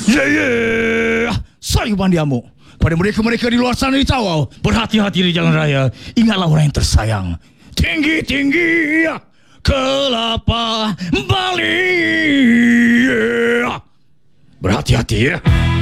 Saya Bandiamu. Pada mereka-mereka di luar sana di Tawau, berhati-hati di jalan raya. Ingatlah orang yang tersayang. Tinggi-tinggi kelapa Bali. Berhati-hati ya.